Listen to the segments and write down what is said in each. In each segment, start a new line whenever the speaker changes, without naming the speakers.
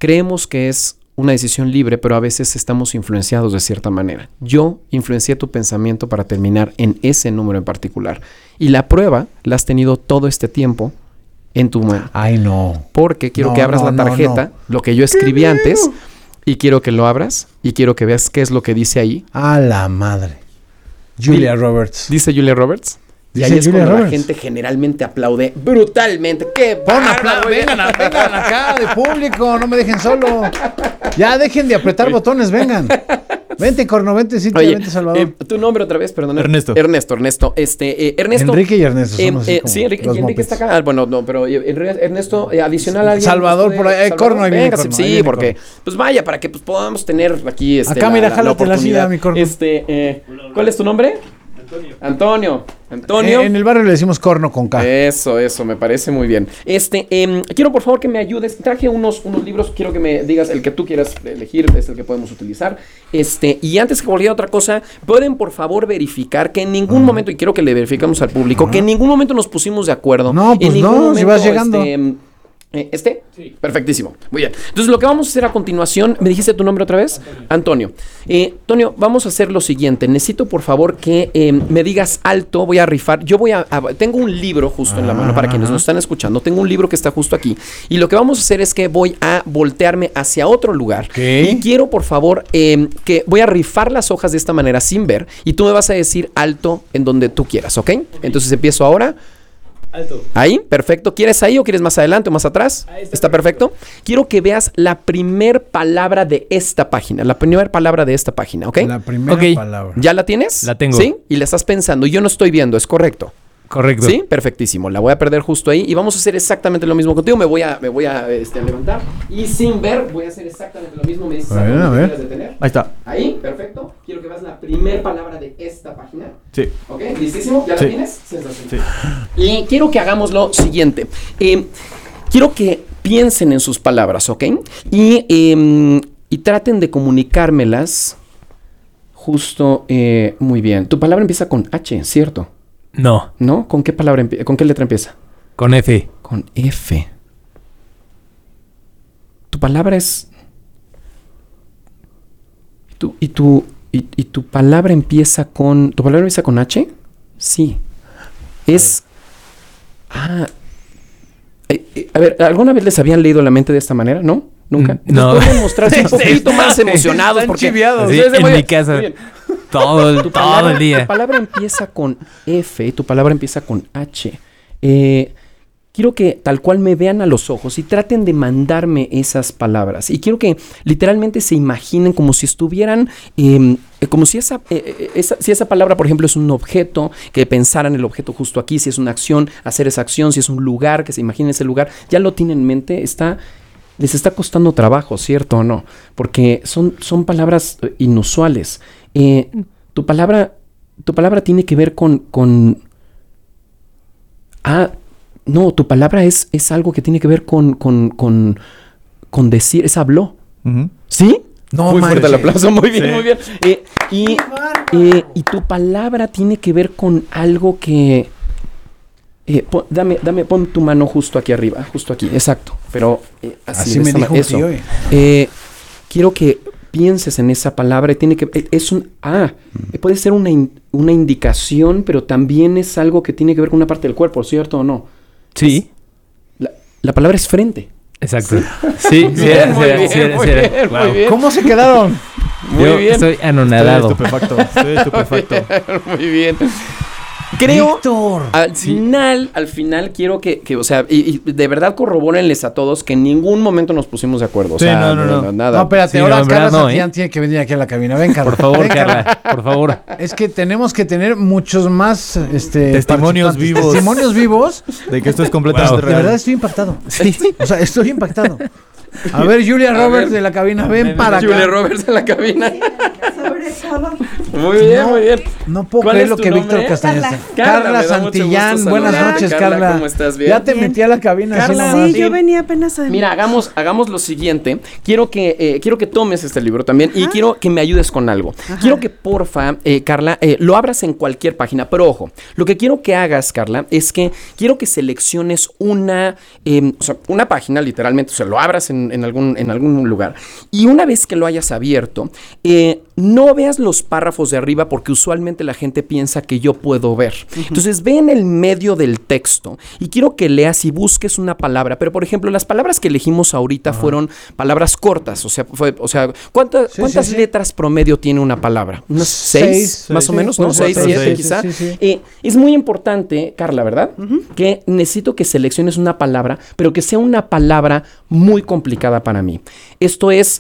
creemos que es una decisión libre, pero a veces estamos influenciados de cierta manera. Yo influencié tu pensamiento para terminar en ese número en particular. Y la prueba la has tenido todo este tiempo en tu mano.
Ay, no.
Porque quiero que abras la tarjeta, lo que yo escribí antes, y quiero que lo abras, y quiero que veas qué es lo que dice ahí.
A la madre. Julia Roberts.
¿Dice Julia Roberts? Y ahí es cuando la gente generalmente aplaude brutalmente. ¡Qué bárbaro!
Vengan acá de público, no me dejen solo. Ya dejen de apretar botones, vengan. Vente, Corno, vente, sí, vente, Salvador.
Tu nombre otra vez, perdón.
Ernesto.
Ernesto.
Enrique y Ernesto.
Sí, Enrique está acá. Bueno, no, pero Ernesto, adicional a alguien.
Salvador, por ahí. Corno, ahí viene Corno.
Sí, porque, pues vaya, para que pues, podamos tener aquí
acá, mira, jálate la silla, mi Corno.
¿Cuál es tu nombre? Antonio.
En el barrio le decimos Corno con K.
Eso, me parece muy bien. Quiero por favor que me ayudes. Traje unos libros, quiero que me digas el que tú quieras elegir, es el que podemos utilizar. Y antes que cualquier otra cosa, pueden por favor verificar que en ningún momento, y quiero que le verificamos al público, que en ningún momento nos pusimos de acuerdo.
No, pues
en ningún momento,
si vas llegando.
Sí. Perfectísimo. Muy bien. Entonces, lo que vamos a hacer a continuación, ¿me dijiste tu nombre otra vez? Antonio. Antonio, vamos a hacer lo siguiente. Necesito, por favor, que me digas alto. Voy a rifar. Yo tengo un libro justo en la mano para quienes nos están escuchando. Tengo un libro que está justo aquí. Y lo que vamos a hacer es que voy a voltearme hacia otro lugar. Y quiero, por favor, que voy a rifar las hojas de esta manera sin ver. Y tú me vas a decir alto en donde tú quieras, ¿ok? Entonces, empiezo ahora.
Alto.
Ahí, perfecto. ¿Quieres ahí o quieres más adelante o más atrás? Está perfecto. Quiero que veas la primer palabra de esta página. La primera palabra de esta página, ¿ok?
La primera palabra.
¿Ya la tienes?
La tengo.
¿Sí? Y la estás pensando. Yo no estoy viendo, ¿es correcto?
Correcto.
Sí, perfectísimo. La voy a perder justo ahí y vamos a hacer exactamente lo mismo contigo. Me voy a levantar y sin ver voy a hacer exactamente lo mismo. Me dices
a ver.
Ahí está.
Ahí, perfecto. Quiero que veas la primera palabra de esta página.
Sí.
¿Ok? ¿Listísimo? ¿Ya la tienes? Sensacional.
Sí.
Y quiero que hagamos lo siguiente. Quiero que piensen en sus palabras, ¿ok? Y traten de comunicármelas justo muy bien. Tu palabra empieza con H, ¿cierto?
No.
¿No? ¿Con qué palabra con qué letra empieza?
Con F.
Con F. Tu palabra es... ¿Y tu palabra empieza con... ¿Tu palabra empieza con H? Sí. Es... A ver, ¿alguna vez les habían leído la mente de esta manera? ¿No? ¿Nunca?
No.
Pueden mostrarse un poquito más emocionados.
Están
porque
chiviados.
Sí, en mi casa. Todo el día.
Tu palabra empieza con F, tu palabra empieza con H. Quiero que tal cual me vean a los ojos y traten de mandarme esas palabras. Y quiero que literalmente se imaginen como si estuvieran, como si esa palabra, por ejemplo, es un objeto, que pensaran el objeto justo aquí, si es una acción, hacer esa acción, si es un lugar, que se imaginen ese lugar. Ya lo tienen en mente, les está costando trabajo, ¿cierto o no? Porque son palabras inusuales. Tu palabra tiene que ver con no, tu palabra es algo que tiene que ver con decir, es habló. ¿Sí?
No,
muy fuerte el aplauso, muy bien,
sí.
Muy bien. Y tu palabra tiene que ver con algo que... pon tu mano justo aquí arriba, justo aquí, exacto. Pero
así me dijo
eso. Quiero que pienses en esa palabra. Puede ser una indicación, pero también es algo que tiene que ver con una parte del cuerpo, ¿cierto o no?
Sí.
La palabra es frente.
Exacto. Sí,
muy bien.
¿Cómo se quedaron?
Yo estoy anonadado.
Estoy estupefacto.
Muy bien. Creo,
Víctor.
al final quiero que o sea, y de verdad corrobórenles a todos que en ningún momento nos pusimos de acuerdo. O sea,
no.
nada.
No, espérate,
Sí,
ahora
no, en verdad
Carla
no,
Santián tiene que venir aquí a la cabina. Ven, Carla.
Por favor,
Ven,
Carla, por favor.
Es que tenemos que tener muchos más
Testimonios vivos.
Testimonios vivos.
De que esto es completamente
De
real.
verdad estoy impactado. O sea, estoy impactado. A ver, Julia Roberts de la cabina, ven para acá.
Julia Roberts en la cabina. Muy bien,
No,
muy bien.
No puedo
¿Cuál
creer
es
lo
tu
que
nombre?
Víctor Castañeda
Carla.
está.
Carla,
Carla
me da mucho
Santillán,
gusto
buenas
saludarte.
noches,
Carla,
Carla.
¿cómo estás? ¿Bien?
Ya te
Bien.
metí a la cabina. así
Carla,
nomás.
Sí, yo venía apenas a...
Mira, hagamos lo siguiente. Quiero que tomes este libro también y quiero que me ayudes con algo. Quiero que, porfa, Carla, lo abras en cualquier página. Pero ojo, lo que quiero que hagas, Carla, es que quiero que selecciones una página, literalmente, o sea, lo abras en algún lugar. Y una vez que lo hayas abierto, no veas los párrafos de arriba porque usualmente la gente piensa que yo puedo ver. Entonces, ve en el medio del texto y quiero que leas y busques una palabra. Pero, por ejemplo, las palabras que elegimos ahorita fueron palabras cortas. O sea, ¿cuántas
sí.
letras promedio tiene una palabra? ¿Unas seis, más o menos? ¿No?
Cuatro,
6, 7
seis,
quizá.
sí.
Es muy importante, Carla, ¿verdad? Que necesito que selecciones una palabra, pero que sea una palabra muy complicada para mí. Esto es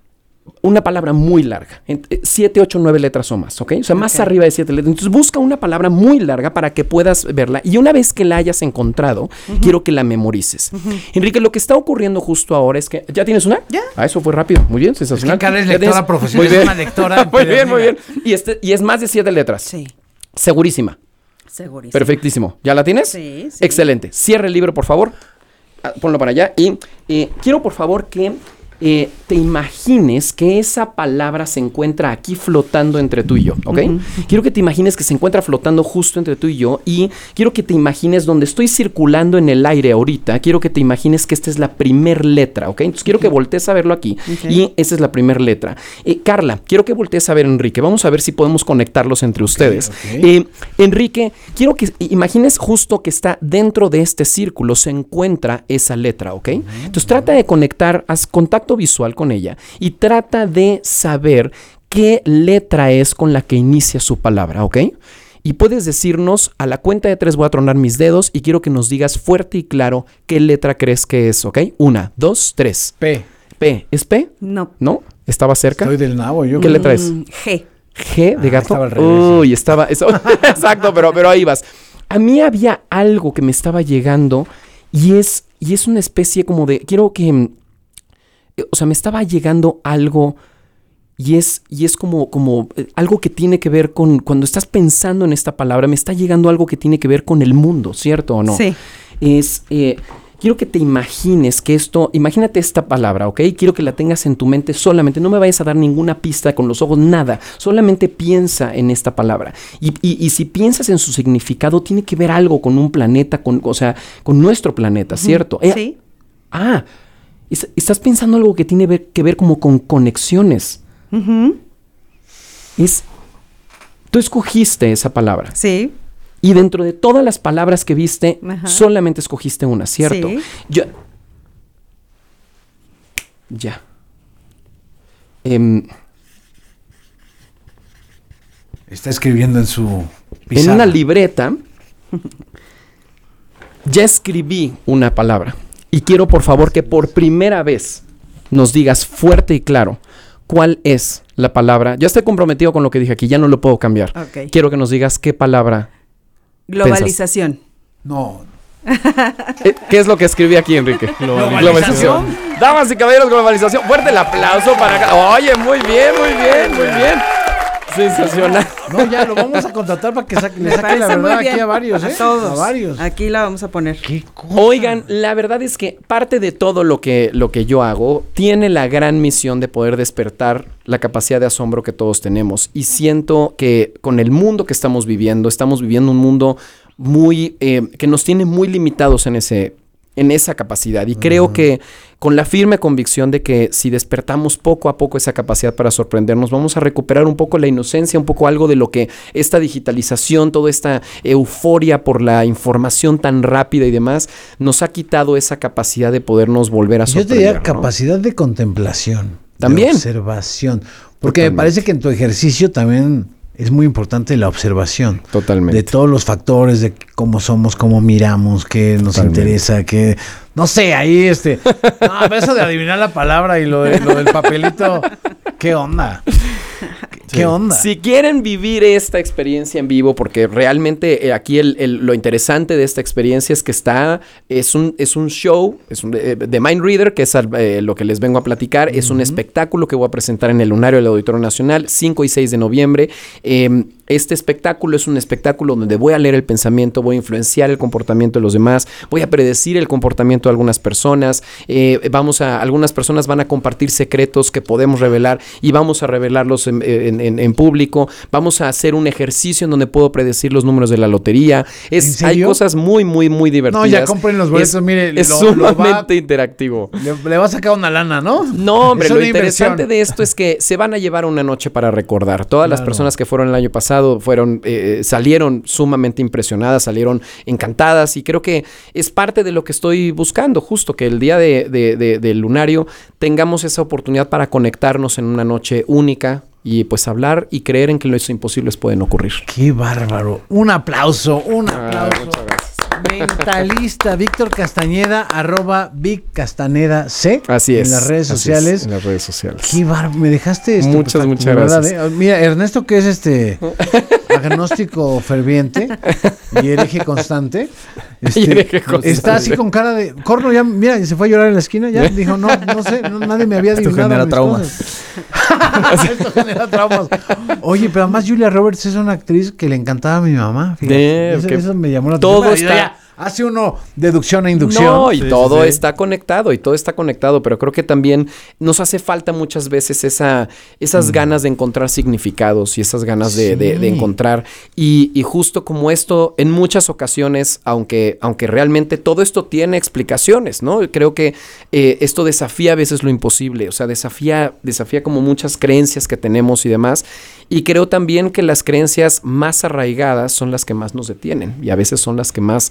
una palabra muy larga, 7, 8, 9 letras o más, ¿ok? O sea, más arriba de 7 letras. Entonces busca una palabra muy larga para que puedas verla y una vez que la hayas encontrado, quiero que la memorices. Enrique, lo que está ocurriendo justo ahora es que... ¿Ya tienes una?
Ya.
Ah, eso fue rápido. Muy bien, sensacional.
Es que Carla es
¿Ya
lectora
tienes?
profesional,
Muy bien.
es una lectora
Muy bien, muy
empederniда.
bien. Y es más de 7 letras.
Sí,
Segurísima.
segurísimo.
Perfectísimo. ¿Ya la tienes?
Sí.
Excelente. Cierra el libro, por favor. Ponlo para allá. Y quiero, por favor, que te imagines que esa palabra se encuentra aquí flotando entre tú y yo, ¿ok? Quiero que te imagines que se encuentra flotando justo entre tú y yo y quiero que te imagines donde estoy circulando en el aire ahorita, quiero que te imagines que esta es la primer letra, ¿ok? Entonces quiero que voltees a verlo aquí y esa es la primer letra. Carla, quiero que voltees a ver a Enrique. Vamos a ver si podemos conectarlos entre ustedes. Enrique, quiero que imagines justo que está dentro de este círculo, se encuentra esa letra, ¿ok? Entonces trata de conectar, haz contacto visual con ella y trata de saber qué letra es con la que inicia su palabra, ¿ok? Y puedes decirnos, a la cuenta de 3 voy a tronar mis dedos y quiero que nos digas fuerte y claro qué letra crees que es, ¿ok? 1, 2, 3.
P.
P. ¿Es P?
No.
¿No? ¿Estaba cerca?
Estoy del nabo, yo.
¿Qué letra es?
G.
G de gato.
Estaba al revés.
Uy, estaba... Eso, exacto, pero ahí vas. A mí había algo que me estaba llegando y es una especie como de... Quiero que... O sea, me estaba llegando algo y es como algo que tiene que ver con... Cuando estás pensando en esta palabra, me está llegando algo que tiene que ver con el mundo, ¿cierto o no?
Sí.
Quiero que te imagines que esto... Imagínate esta palabra, ¿ok? Quiero que la tengas en tu mente solamente. No me vayas a dar ninguna pista con los ojos, nada. Solamente piensa en esta palabra. Y si piensas en su significado, tiene que ver algo con un planeta, con nuestro planeta, ¿cierto?
Sí.
Estás pensando algo que tiene que ver como con conexiones. Tú escogiste esa palabra.
Sí.
Y dentro de todas las palabras que viste,
Ajá.
solamente escogiste una, ¿cierto?
Sí.
Ya.
Está escribiendo en su
En
pizarra.
una libreta, ya escribí una palabra. Y quiero, por favor, que por primera vez nos digas fuerte y claro cuál es la palabra. Ya estoy comprometido con lo que dije aquí, ya no lo puedo cambiar.
Ok.
Quiero que nos digas qué palabra.
Globalización.
No.
¿Qué es lo que escribí aquí, Enrique?
Globalización.
Damas y caballeros, globalización. Fuerte el aplauso para... Oye, muy bien, muy bien, muy bien. Sensacional.
No, ya lo vamos a contratar para que le saque la
parece muy
verdad
bien.
aquí a varios, ¿eh?
A todos.
A varios.
Aquí la vamos a poner.
¿Qué cosa?
Oigan, la verdad es que parte de todo lo que yo hago tiene la gran misión de poder despertar la capacidad de asombro que todos tenemos. Y siento que con el mundo que estamos viviendo un mundo muy que nos tiene muy limitados en esa capacidad. Y creo que con la firme convicción de que si despertamos poco a poco esa capacidad para sorprendernos, vamos a recuperar un poco la inocencia, un poco algo de lo que esta digitalización, toda esta euforia por la información tan rápida y demás, nos ha quitado esa capacidad de podernos volver a
Yo
sorprender.
te diría
¿no?
capacidad de contemplación.
También.
De observación. Porque
Totalmente.
me parece que en tu ejercicio también es muy importante la observación.
Totalmente.
De todos los factores, de cómo somos, cómo miramos, qué nos
Totalmente.
interesa, qué... No sé, ahí No, eso de adivinar la palabra y lo del papelito, ¿qué onda? ¿Qué onda?
Si quieren vivir esta experiencia en vivo, porque realmente aquí lo interesante de esta experiencia es que es un show, de Mind Reader, que es lo que les vengo a platicar, es un espectáculo que voy a presentar en el Lunario del Auditorio Nacional, 5 y 6 de noviembre. Este espectáculo es un espectáculo donde voy a leer el pensamiento, voy a influenciar el comportamiento de los demás, voy a predecir el comportamiento de algunas personas, algunas personas van a compartir secretos que podemos revelar y vamos a revelarlos en público. Vamos a hacer un ejercicio en donde puedo predecir los números de la lotería. Hay cosas muy, muy, muy divertidas.
No, ya compren los boletos, mire.
Es sumamente interactivo.
Le va a sacar una lana, ¿no?
No, hombre, lo interesante de esto es que se van a llevar una noche para recordar. Todas las personas que fueron el año pasado salieron sumamente impresionadas, salieron encantadas, y creo que es parte de lo que estoy buscando, justo que el día del Lunario tengamos esa oportunidad para conectarnos en una noche única y pues hablar y creer en que los imposibles pueden ocurrir.
¡Qué bárbaro! Un aplauso.
Muchas gracias.
Mentalista Víctor Castañeda, @VicCastanedaC.
Así es.
En las redes sociales.
En las redes sociales.
Qué bárbaro, me dejaste
muchas gracias.
¿Verdad? Mira, Ernesto, que es agnóstico ferviente y hereje constante. Está así con cara de corno, ya, mira, se fue a llorar en la esquina, ya dijo, no sé, nadie me había adivinado.
Esto genera traumas.
Esto genera traumas. Oye, pero además Julia Roberts es una actriz que le encantaba a mi mamá. Fíjate, eso me llamó la atención.
Todo está...
Hace uno deducción e inducción.
No, y todo está conectado, pero creo que también nos hace falta muchas veces esas ganas de encontrar significados y esas ganas de encontrar. Y justo como esto, en muchas ocasiones, aunque realmente todo esto tiene explicaciones, ¿no? Creo que esto desafía a veces lo imposible, o sea, desafía como muchas creencias que tenemos y demás. Y creo también que las creencias más arraigadas son las que más nos detienen y a veces son las que más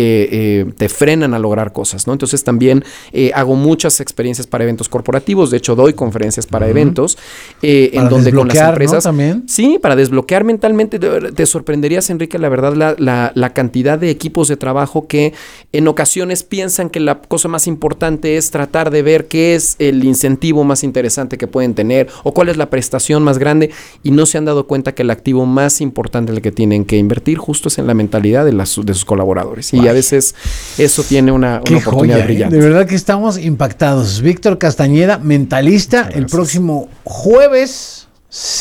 te frenan a lograr cosas, ¿no? Entonces también hago muchas experiencias para eventos corporativos. De hecho, doy conferencias para eventos en donde con las empresas, ¿no?
También.
Sí, para desbloquear mentalmente. Te sorprenderías, Enrique, la verdad, la cantidad de equipos de trabajo que en ocasiones piensan que la cosa más importante es tratar de ver qué es el incentivo más interesante que pueden tener o cuál es la prestación más grande, y no se han dado cuenta que el activo más importante en el que tienen que invertir justo es en la mentalidad de sus colaboradores. Y a veces eso tiene una oportunidad
joya,
brillante.
De verdad que estamos impactados. Víctor Castañeda, mentalista, el próximo jueves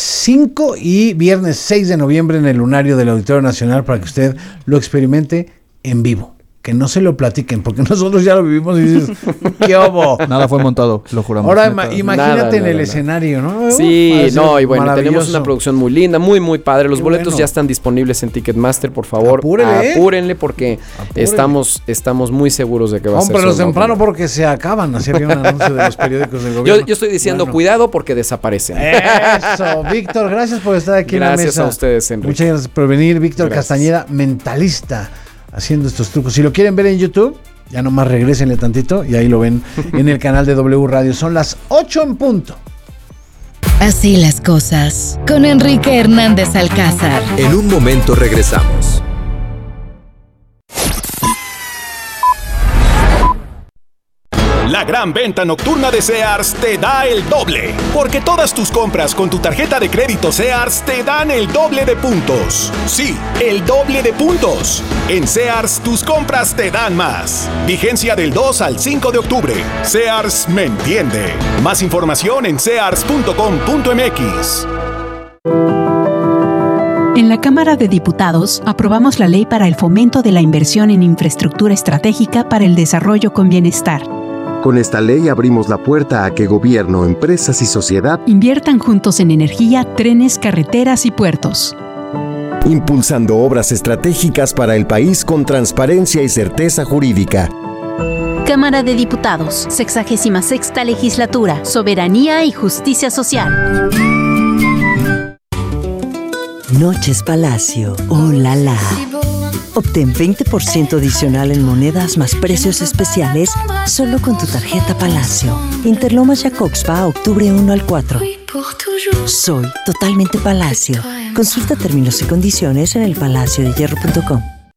5 y viernes 6 de noviembre en el Lunario del Auditorio Nacional, para que usted lo experimente en vivo. Que no se lo platiquen, porque nosotros ya lo vivimos y dices, ¿qué hubo?
Nada fue montado, lo juramos.
Ahora imagínate en el escenario, ¿no?
Sí, y bueno, tenemos una producción muy linda, muy, muy padre. Los boletos ya están disponibles en Ticketmaster, por favor. Apúrenle porque estamos muy seguros de que va a ser.
Cómpralos temprano porque se acaban. Así había un anuncio de los periódicos del gobierno.
Yo estoy diciendo, cuidado porque desaparecen.
Eso, Víctor, gracias por estar aquí en la mesa.
Gracias a ustedes, Enrique.
Muchas gracias por venir, Víctor Castañeda, mentalista, haciendo estos trucos. Si lo quieren ver en YouTube, ya nomás regrésenle tantito y ahí lo ven en el canal de W Radio. Son las 8 en punto.
Así las cosas, con Enrique Hernández Alcázar.
En un momento regresamos.
La gran venta nocturna de Sears te da el doble, porque todas tus compras con tu tarjeta de crédito Sears te dan el doble de puntos. Sí, el doble de puntos. En Sears, tus compras te dan más. Vigencia del 2 al 5 de octubre. Sears me entiende. Más información en sears.com.mx.
En la Cámara de Diputados aprobamos la Ley para el Fomento de la Inversión en Infraestructura Estratégica para el Desarrollo con Bienestar.
Con esta ley abrimos la puerta a que gobierno, empresas y sociedad
inviertan juntos en energía, trenes, carreteras y puertos.
Impulsando obras estratégicas para el país con transparencia y certeza jurídica.
Cámara de Diputados, 66ª Legislatura, Soberanía y Justicia Social.
Noches Palacio, oh la la. Obtén 20% adicional en monedas más precios especiales solo con tu tarjeta Palacio. Interlomas Jacobspa, octubre 1 al 4. Soy totalmente Palacio. Consulta términos y condiciones en elpalaciodehierro.com.